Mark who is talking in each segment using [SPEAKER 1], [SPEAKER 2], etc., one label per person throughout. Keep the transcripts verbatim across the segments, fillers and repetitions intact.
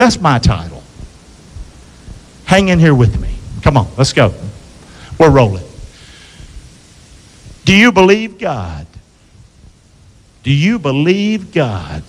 [SPEAKER 1] That's my title. Hang in here with me. Come on, let's go. We're rolling. Do you believe God? Do you believe God?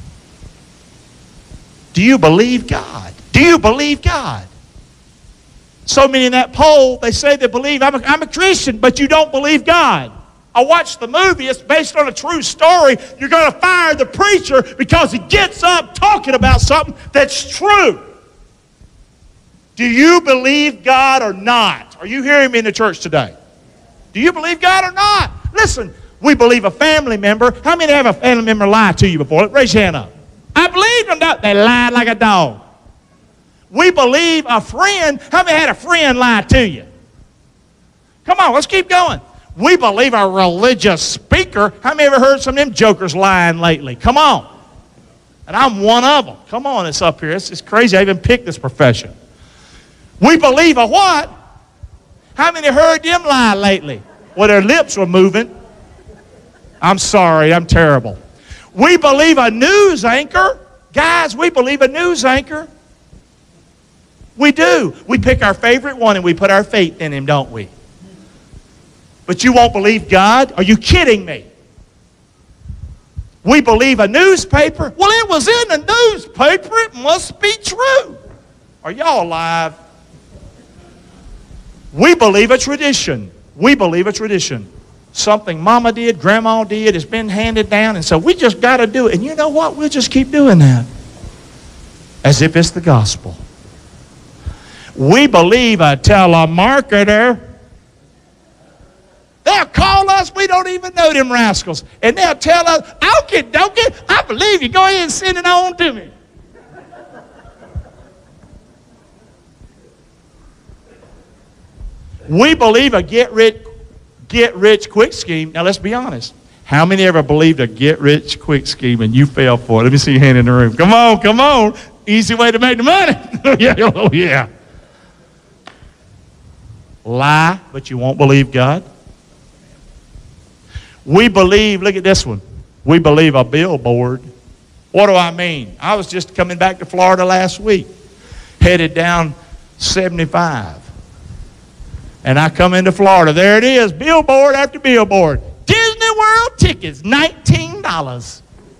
[SPEAKER 1] Do you believe God? Do you believe God? So many in that poll, they say they believe, I'm a, I'm a Christian, but you don't believe God. I watched the movie. It's based on a true story. You're going to fire the preacher because he gets up talking about something that's true. Do you believe God or not? Are you hearing me in the church today? Do you believe God or not? Listen, we believe a family member. How many have a family member lie to you before? Raise your hand up. I believe them. They lied like a dog. We believe a friend. How many had a friend lie to you? Come on, let's keep going. We believe a religious speaker. How many ever heard some of them jokers lying lately? Come on. And I'm one of them. Come on, it's up here. It's, it's crazy I even picked this profession. We believe a what? How many heard them lie lately? Well, their lips were moving. I'm sorry, I'm terrible. We believe a news anchor. Guys, we believe a news anchor. We do. We pick our favorite one and we put our faith in him, don't we? But you won't believe God? Are you kidding me? We believe a newspaper. Well, it was in the newspaper. It must be true. Are y'all alive? We believe a tradition. We believe a tradition. Something Mama did, Grandma did, it's been handed down, and so we just got to do it. And you know what? We'll just keep doing that. As if it's the gospel. We believe a telemarketer. They'll call us, we don't even know them rascals. And they'll tell us, okay, don't get, I believe you. Go ahead and send it on to me. We believe a get rich, get rich quick scheme. Now let's be honest. How many ever believed a get rich quick scheme and you fell for it? Let me see your hand in the room. Come on, come on. Easy way to make the money. yeah, oh yeah. Lie, but you won't believe God. We believe, look at this one. We believe a billboard. What do I mean? I was just coming back to Florida last week, headed down seventy-five. And I come into Florida. There it is, billboard after billboard. Disney World tickets, nineteen dollars.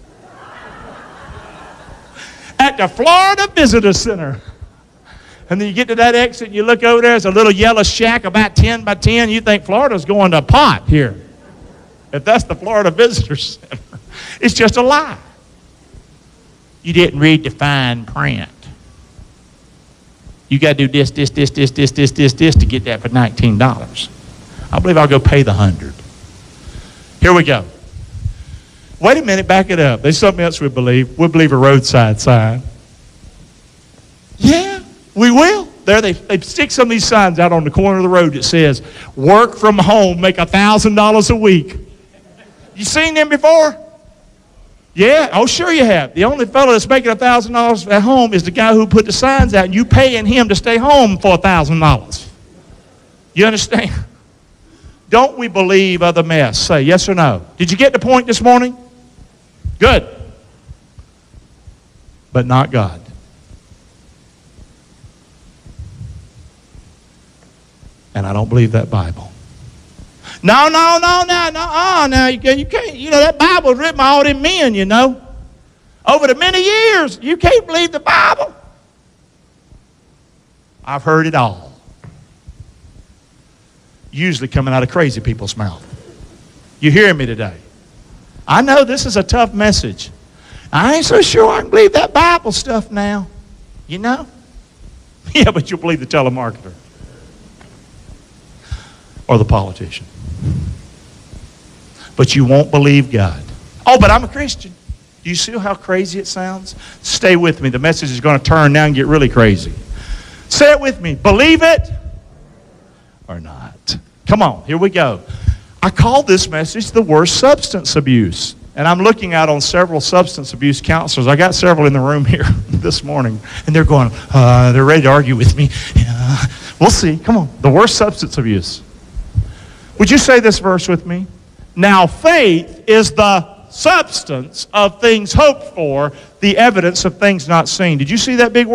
[SPEAKER 1] At the Florida Visitor Center. And then you get to that exit and you look over there, there's a little yellow shack about ten by ten. You think Florida's going to pot here. If that's the Florida Visitor Center, it's just a lie. You didn't read the fine print. You got to do this, this, this, this, this, this, this, this to get that for nineteen dollars. I believe I'll go pay the hundred. Here we go. Wait a minute, back it up. There's something else we believe. We believe a roadside sign. Yeah, we will. There they, they stick some of these signs out on the corner of the road that says, work from home, make a thousand dollars a week. You seen them before? Yeah, oh sure you have. The only fellow that's making a thousand dollars at home is the guy who put the signs out and you paying him to stay home for a thousand dollars. You understand? Don't we believe other mess? Say yes or no. Did you get the point this morning? Good. But not God. And I don't believe that Bible. No, no, no, no, no, oh, no, you can't, you can't, you know, that Bible was written by all them men, you know. Over the many years, you can't believe the Bible. I've heard it all. Usually coming out of crazy people's mouth. You hearing me today? I know this is a tough message. I ain't so sure I can believe that Bible stuff now. You know? Yeah, but you'll believe the telemarketer. Or the politician. But you won't believe God. Oh, but I'm a Christian. Do you see how crazy it sounds? Stay with me. The message is going to turn now and get really crazy. Say it with me. Believe it or not. Come on, here we go. I call this message the worst substance abuse. And I'm looking out on several substance abuse counselors. I got several in the room here this morning. And they're going, uh, they're ready to argue with me. Yeah, we'll see. Come on. The worst substance abuse. Would you say this verse with me? Now faith is the substance of things hoped for, the evidence of things not seen. Did you see that big word?